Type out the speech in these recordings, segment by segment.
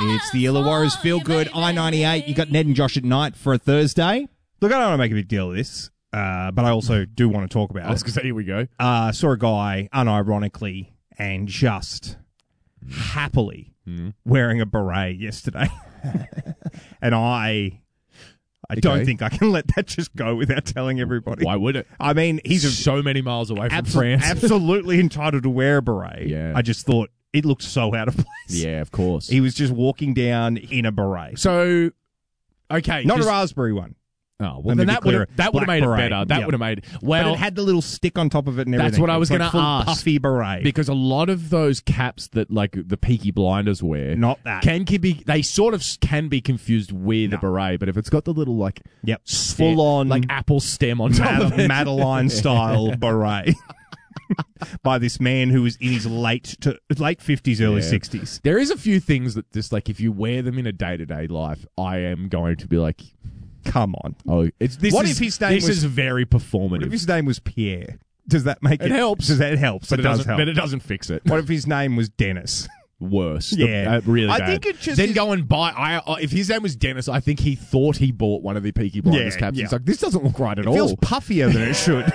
It's the Illawarra's Feel Good I-98. You got Ned and Josh at night for a Thursday. Look, I don't want to make a big deal of this, but I also do want to talk about I was going to say, here we go. Saw a guy, unironically and just happily wearing a beret yesterday. And I don't think I can let that just go without telling everybody. Why would it? I mean, he's so many miles away from France. Absolutely entitled to wear a beret. Yeah. I just thought it looked so out of place. Yeah, of course. He was just walking down in a beret. So, okay. Not a raspberry one. Oh, well, then that would have made beret. it better. That would have made well. But it had the little stick on top of it and everything. That's what I was going to full ask. Puffy beret. Because a lot of those caps that like the Peaky Blinders wear, not that, can be they sort of can be confused with a beret. But if it's got the little like full on like apple stem on top of it, Madeline style beret. By this man who was in his late 50s, early 60s. There is a few things that just like if you wear them in a day-to-day life, I am going to be like, come on. Oh, if his name is very performative. What if his name was Pierre? Does that make it? It helps. It helps. But it does help. But it doesn't fix it. What if his name was Dennis? Worse. Yeah. Really bad. I think it just then go and buy... if his name was Dennis, I think he thought he bought one of the Peaky Blinders caps. He's like, this doesn't look right at all. It feels puffier than it should.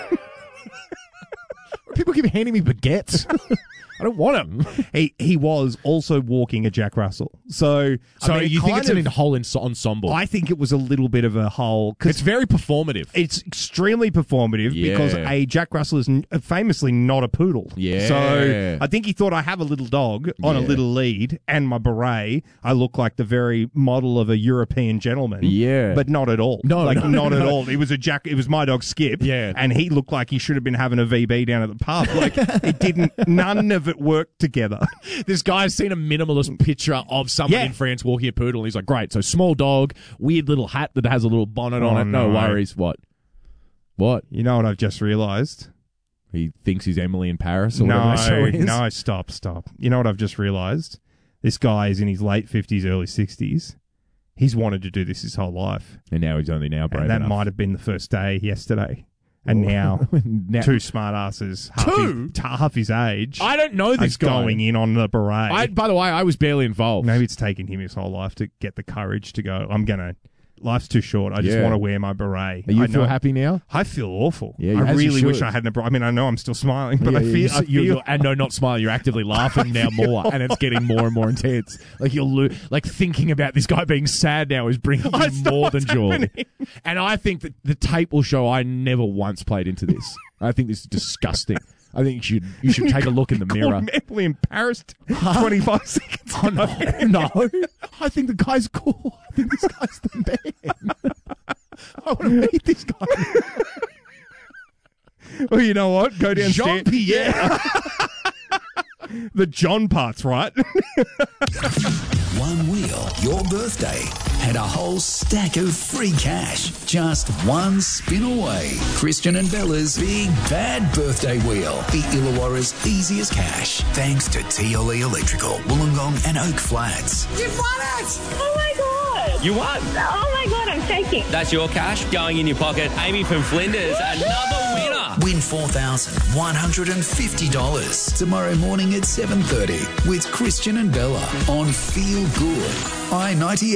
People keep handing me baguettes. I don't want them. He was also walking a Jack Russell. So I mean, you think it's a whole ensemble? I think it was a little bit of a whole... It's very performative. It's extremely performative because a Jack Russell is famously not a poodle. Yeah. So I think he thought, I have a little dog on a little lead and my beret. I look like the very model of a European gentleman. Yeah. But not at all. No, not at all. It was my dog Skip. Yeah. And he looked like he should have been having a VB down at the pub. Like, it didn't... None of it worked together. This guy's seen a minimalist picture of someone in France walking a poodle, and he's like, great, so small dog, weird little hat that has a little bonnet on it, no worries. What? You know what I've just realised? He thinks he's Emily in Paris or whatever that show is? No, stop. You know what I've just realised? This guy is in his late 50s, early 60s. He's wanted to do this his whole life. And now he's only now brave enough. That might have been the first day yesterday. And now, two smart asses, half his age. I don't know this guy. Going in on the beret. By the way, I was barely involved. Maybe it's taken him his whole life to get the courage to go, life's too short. I just want to wear my beret. You feel happy now? I feel awful. Yeah, I really wish I hadn't. I mean, I know I'm still smiling, but I feel and no, not smiling. You're actively laughing now more, and it's getting more and more intense. Like like thinking about this guy being sad now is bringing you more than joy. And I think that the tape will show I never once played into this. I think this is disgusting. I think you should take a look in the mirror. Emily in Paris 25 seconds ago. No. I think the guy's cool. I think this guy's the man. I want to meet this guy. Well, you know what? Go downstairs. Jean-Pierre. The John part's right. One wheel, your birthday, and a whole stack of free cash. Just one spin away. Christian and Bella's Big Bad Birthday Wheel. The Illawarra's easiest cash. Thanks to TLE Electrical, Wollongong and Oak Flats. You won it! Oh my God! You won! Oh my God, I'm shaking. That's your cash going in your pocket. Amy from Flinders, another winner. Win $4,150 tomorrow morning at 7:30 with Christian and Bella on Feel Good I-98.